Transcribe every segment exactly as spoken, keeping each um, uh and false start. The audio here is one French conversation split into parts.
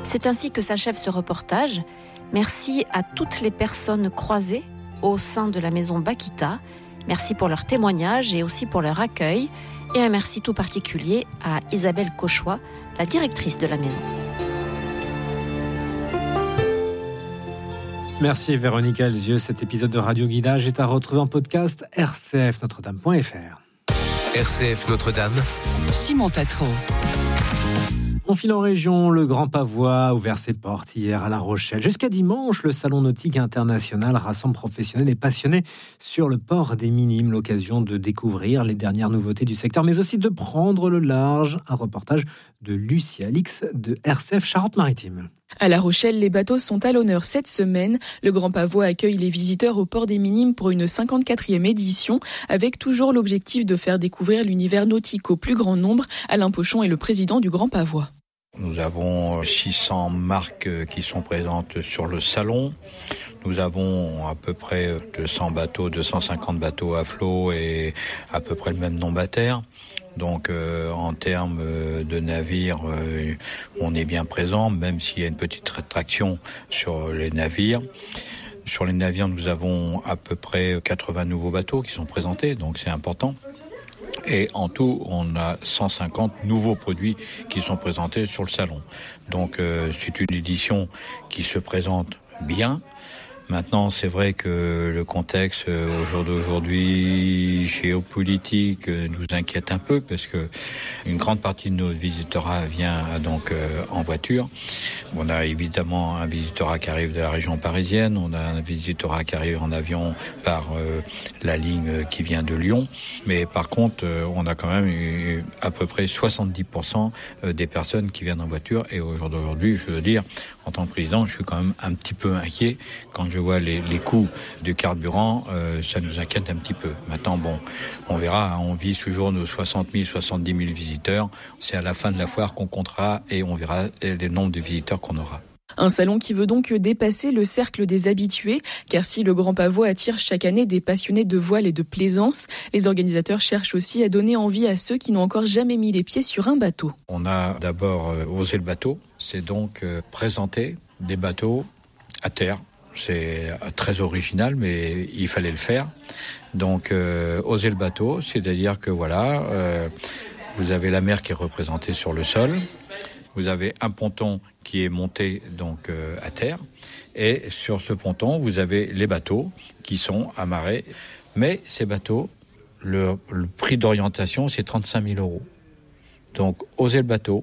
C'est ainsi que s'achève ce reportage. Merci à toutes les personnes croisées au sein de la maison Bakita. Merci pour leur témoignage et aussi pour leur accueil. Et un merci tout particulier à Isabelle Cauchois, la directrice de la maison. Merci Véronique Alzieux. Cet épisode de Radio Guidage est à retrouver en podcast r c f notre dame point f r. R C F Notre-Dame, Simon Tatro. On file en région, le Grand Pavois a ouvert ses portes hier à La Rochelle. Jusqu'à dimanche, le Salon nautique international rassemble professionnels et passionnés sur le port des Minimes. L'occasion de découvrir les dernières nouveautés du secteur, mais aussi de prendre le large. Un reportage de Lucie Alix de R C F Charente-Maritime. À La Rochelle, les bateaux sont à l'honneur cette semaine. Le Grand Pavois accueille les visiteurs au port des Minimes pour une cinquante-quatrième édition, avec toujours l'objectif de faire découvrir l'univers nautique au plus grand nombre. Alain Pochon est le président du Grand Pavois. Nous avons six cents marques qui sont présentes sur le salon. Nous avons à peu près deux cents bateaux, deux cent cinquante bateaux à flot et à peu près le même nombre à terre. Donc euh, en termes de navires, euh, on est bien présent, même s'il y a une petite rétraction sur les navires. Sur les navires, nous avons à peu près quatre-vingts nouveaux bateaux qui sont présentés, donc c'est important. Et en tout, on a cent cinquante nouveaux produits qui sont présentés sur le salon. Donc euh, c'est une édition qui se présente bien. Maintenant, c'est vrai que le contexte au jour d'aujourd'hui géopolitique nous inquiète un peu parce que une grande partie de nos visiteurs vient donc euh, en voiture. On a évidemment un visitorat qui arrive de la région parisienne, on a un visitorat qui arrive en avion par euh, la ligne qui vient de Lyon, mais par contre, euh, on a quand même eu à peu près soixante-dix pour cent des personnes qui viennent en voiture et au jour d'aujourd'hui, je veux dire, en tant que président, je suis quand même un petit peu inquiet quand je vois les, les coûts du carburant, euh, ça nous inquiète un petit peu. Maintenant, bon, on verra, hein, on vise toujours nos soixante mille, soixante-dix mille visiteurs. C'est à la fin de la foire qu'on comptera et on verra les nombres de visiteurs qu'on aura. Un salon qui veut donc dépasser le cercle des habitués, car si le Grand Pavois attire chaque année des passionnés de voile et de plaisance, les organisateurs cherchent aussi à donner envie à ceux qui n'ont encore jamais mis les pieds sur un bateau. On a d'abord euh, osé le bateau, c'est donc euh, présenter des bateaux à terre. C'est très original, mais il fallait le faire. Donc, euh, oser le bateau, c'est-à-dire que voilà, euh, vous avez la mer qui est représentée sur le sol, vous avez un ponton qui est monté donc euh, à terre, et sur ce ponton, vous avez les bateaux qui sont amarrés. Mais ces bateaux, le, le prix d'orientation, c'est trente-cinq mille euros. Donc, oser le bateau.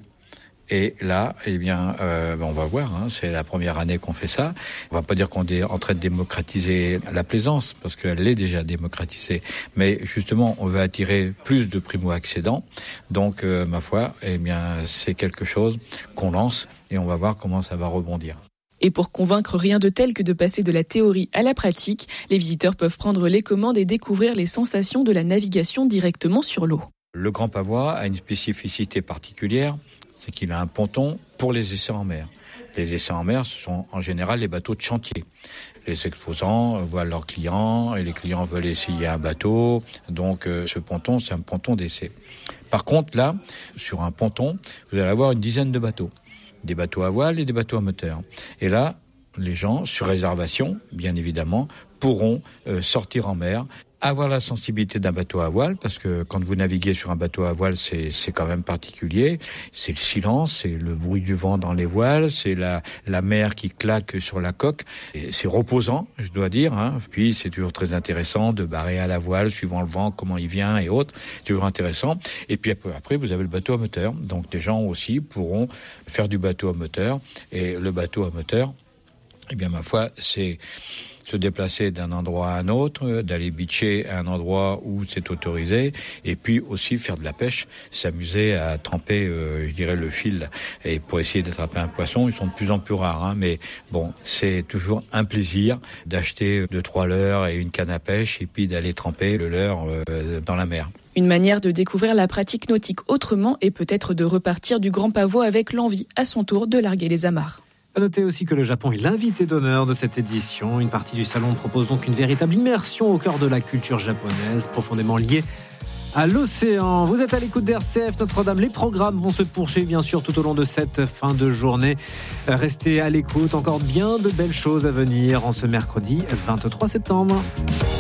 Et là, eh bien, euh, on va voir, hein, c'est la première année qu'on fait ça. On va pas dire qu'on est en train de démocratiser la plaisance, parce qu'elle est déjà démocratisée. Mais justement, on veut attirer plus de primo-accédants. Donc, euh, ma foi, eh bien, c'est quelque chose qu'on lance et on va voir comment ça va rebondir. Et pour convaincre rien de tel que de passer de la théorie à la pratique, les visiteurs peuvent prendre les commandes et découvrir les sensations de la navigation directement sur l'eau. Le Grand Pavois a une spécificité particulière, c'est qu'il a un ponton pour les essais en mer. Les essais en mer, ce sont en général les bateaux de chantier. Les exposants voient leurs clients et les clients veulent essayer un bateau. Donc euh, ce ponton, c'est un ponton d'essai. Par contre, là, sur un ponton, vous allez avoir une dizaine de bateaux. Des bateaux à voile et des bateaux à moteur. Et là, les gens, sur réservation, bien évidemment, pourront euh, sortir en mer, avoir la sensibilité d'un bateau à voile, parce que quand vous naviguez sur un bateau à voile, c'est, c'est quand même particulier. C'est le silence, c'est le bruit du vent dans les voiles, c'est la, la mer qui claque sur la coque. Et c'est reposant, je dois dire. Hein. Puis c'est toujours très intéressant de barrer à la voile, suivant le vent, comment il vient et autres. C'est toujours intéressant. Et puis après, vous avez le bateau à moteur. Donc les gens aussi pourront faire du bateau à moteur. Et le bateau à moteur, eh bien ma foi, c'est se déplacer d'un endroit à un autre, d'aller beacher à un endroit où c'est autorisé, et puis aussi faire de la pêche, s'amuser à tremper, euh, je dirais, le fil, et pour essayer d'attraper un poisson. Ils sont de plus en plus rares, hein, mais bon, c'est toujours un plaisir d'acheter deux, trois leurres et une canne à pêche, et puis d'aller tremper le leurre euh, dans la mer. Une manière de découvrir la pratique nautique autrement, et peut-être de repartir du Grand Pavois avec l'envie, à son tour, de larguer les amarres. À noter aussi que le Japon est l'invité d'honneur de cette édition. Une partie du salon propose donc une véritable immersion au cœur de la culture japonaise, profondément liée à l'océan. Vous êtes à l'écoute d'R C F Notre-Dame. Les programmes vont se poursuivre bien sûr tout au long de cette fin de journée. Restez à l'écoute, encore bien de belles choses à venir en ce mercredi vingt-trois septembre.